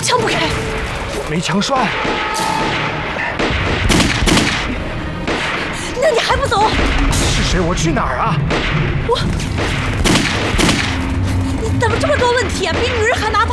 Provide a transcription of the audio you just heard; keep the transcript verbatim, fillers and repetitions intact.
枪不开， 没枪栓。 那你还不走？ 是谁？我去哪儿啊？ 我，你怎么这么多问题啊？比女人还难